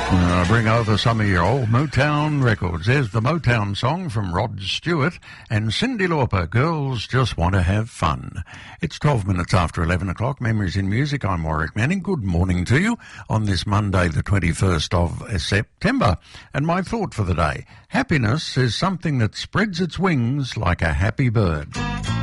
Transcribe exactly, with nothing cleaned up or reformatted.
Uh, bring over some of your old Motown records. There's the Motown song from Rod Stewart and Cyndi Lauper, Girls Just Want to Have Fun. It's twelve minutes after eleven o'clock. Memories in Music. I'm Warwick Manning. Good morning to you on this Monday, the twenty-first of September. And my thought for the day: happiness is something that spreads its wings like a happy bird.